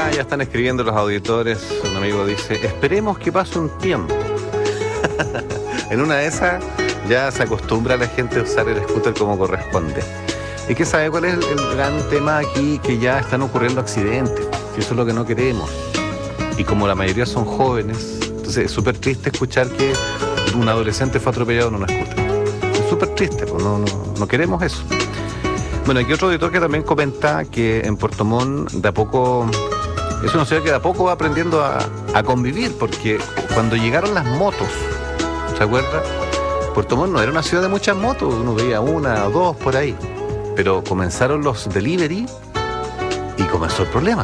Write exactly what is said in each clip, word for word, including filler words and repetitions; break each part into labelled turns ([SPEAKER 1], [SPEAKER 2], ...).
[SPEAKER 1] acá ya están escribiendo los auditores. Un amigo dice, esperemos que pase un tiempo. En una de esas ya se acostumbra la gente a usar el scooter como corresponde. Y que sabe cuál es el, el gran tema aquí, que ya están ocurriendo accidentes, que eso es lo que no queremos. Y como la mayoría son jóvenes, entonces es súper triste escuchar que un adolescente fue atropellado en una scooter. Es súper triste, pues no, no, no queremos eso. Bueno, aquí otro auditor que también comenta que en Puerto Montt de a poco, es una ciudad que de a poco va aprendiendo a, a convivir, porque cuando llegaron las motos, ¿se acuerda? Puerto Montt no era una ciudad de muchas motos, uno veía una o dos por ahí, pero comenzaron los delivery y comenzó el problema.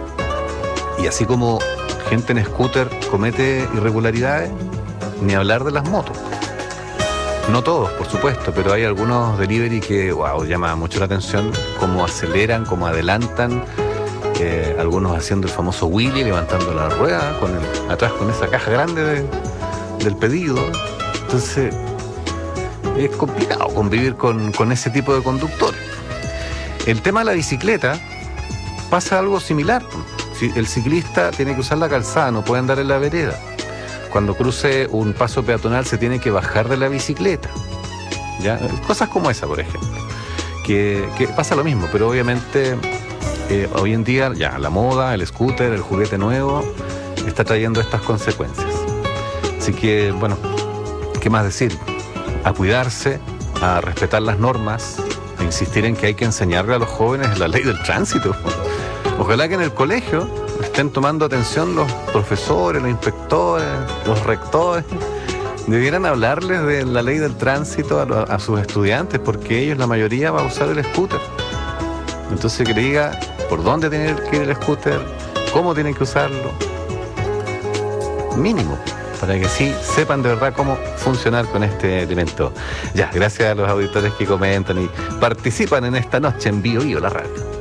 [SPEAKER 1] Y así como gente en scooter comete irregularidades, ni hablar de las motos. No todos, por supuesto, pero hay algunos delivery que, wow, llama mucho la atención, cómo aceleran, cómo adelantan, eh, algunos haciendo el famoso wheelie, levantando la rueda, con el, atrás con esa caja grande de, del pedido. Entonces, es complicado convivir con, con ese tipo de conductores. El tema de la bicicleta pasa algo similar. Si el ciclista tiene que usar la calzada, no puede andar en la vereda. Cuando cruce un paso peatonal se tiene que bajar de la bicicleta, ¿ya? Cosas como esa, por ejemplo, que, que pasa lo mismo, pero obviamente eh, hoy en día ya la moda, el scooter, el juguete nuevo está trayendo estas consecuencias. Así que, bueno, ¿qué más decir? A cuidarse, a respetar las normas, a insistir en que hay que enseñarle a los jóvenes la ley del tránsito. Ojalá que en el colegio estén tomando atención los profesores, los inspectores, los rectores. Debieran hablarles de la ley del tránsito a, a sus estudiantes, porque ellos, la mayoría, va a usar el scooter. Entonces que le diga por dónde tiene que ir el scooter, cómo tienen que usarlo. Mínimo, para que sí sepan de verdad cómo funcionar con este elemento. Ya, gracias a los auditores que comentan y participan en esta noche en Bio Bio, la radio.